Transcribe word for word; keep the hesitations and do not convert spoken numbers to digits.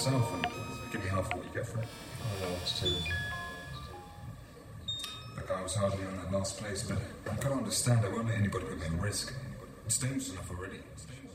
myself and give me half of what you get for it. I know it's too. Look, I was hardly on that last place, but I've got to understand I won't let anybody put me at risk. It's dangerous enough already.